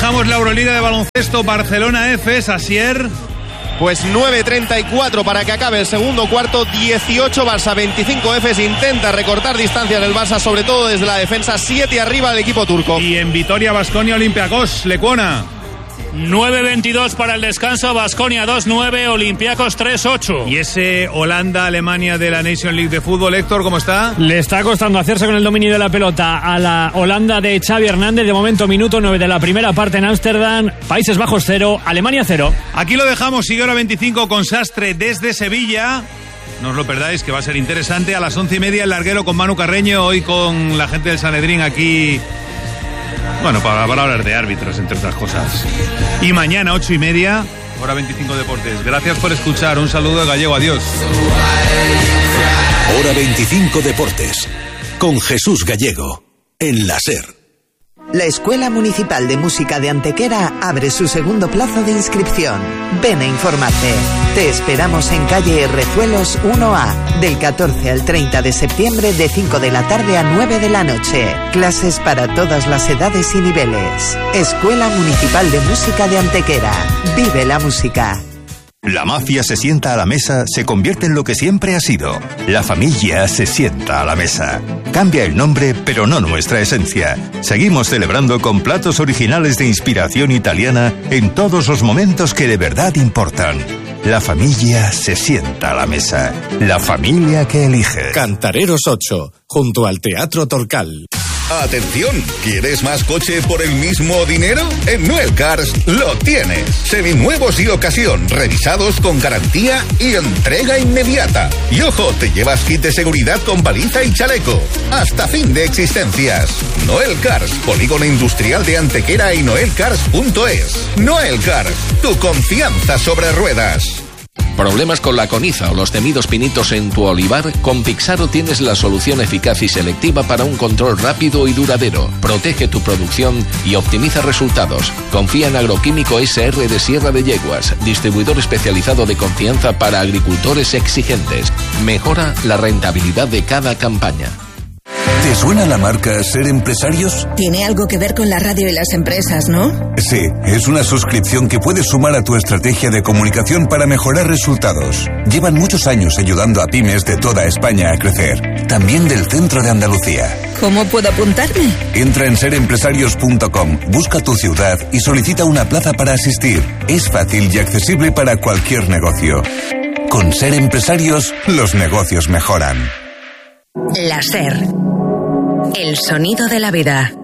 Repasamos la Euroliga de baloncesto. Barcelona-Efes, Asier. Pues 9:34 para que acabe el segundo cuarto. 18 Barça, 25 Efes. Intenta recortar distancias del Barça, sobre todo desde la defensa. 7 arriba del equipo turco. Y en Vitoria, Baskonia, Olympiacos, Lecuona. 9:22 para el descanso. Baskonia 2-9, Olympiacos 3-8. Y ese Holanda-Alemania de la Nation League de fútbol, Héctor, ¿cómo está? Le está costando hacerse con el dominio de la pelota a la Holanda de Xavi Hernández. De momento, minuto 9 de la primera parte en Ámsterdam. Países Bajos 0, Alemania 0. Aquí lo dejamos. Sigue hora 25 con Sastre desde Sevilla. No os lo perdáis, que va a ser interesante. A las 11:30 el larguero con Manu Carreño. Hoy con la gente del Sanedrín aquí. Bueno, para hablar de árbitros, entre otras cosas. Y mañana, 8:30, hora 25 Deportes. Gracias por escuchar. Un saludo de Gallego. Adiós. Hora 25 Deportes. Con Jesús Gallego. En la SER. La Escuela Municipal de Música de Antequera abre su segundo plazo de inscripción. Ven a informarte. Te esperamos en calle Rezuelos 1A, del 14 al 30 de septiembre de 5 de la tarde a 9 de la noche. Clases para todas las edades y niveles. Escuela Municipal de Música de Antequera. Vive la música. La mafia se sienta a la mesa, se convierte en lo que siempre ha sido. La familia se sienta a la mesa. Cambia el nombre, pero no nuestra esencia. Seguimos celebrando con platos originales de inspiración italiana en todos los momentos que de verdad importan. La familia se sienta a la mesa. La familia que elige. Cantareros 8, junto al Teatro Torcal. Atención, ¿quieres más coche por el mismo dinero? En Noel Cars lo tienes. Seminuevos y ocasión, revisados con garantía y entrega inmediata. Y ojo, te llevas kit de seguridad con baliza y chaleco. Hasta fin de existencias. Noel Cars, polígono industrial de Antequera y noelcars.es. Noel Cars, tu confianza sobre ruedas. ¿Problemas con la coniza o los temidos pinitos en tu olivar? Con Pixaro tienes la solución eficaz y selectiva para un control rápido y duradero. Protege tu producción y optimiza resultados. Confía en Agroquímico SR de Sierra de Yeguas, distribuidor especializado de confianza para agricultores exigentes. Mejora la rentabilidad de cada campaña. ¿Te suena la marca Ser Empresarios? Tiene algo que ver con la radio y las empresas, ¿no? Sí, es una suscripción que puedes sumar a tu estrategia de comunicación para mejorar resultados. Llevan muchos años ayudando a pymes de toda España a crecer, también del centro de Andalucía. ¿Cómo puedo apuntarme? Entra en serempresarios.com, busca tu ciudad y solicita una plaza para asistir. Es fácil y accesible para cualquier negocio. Con Ser Empresarios, los negocios mejoran. La SER. El sonido de la vida.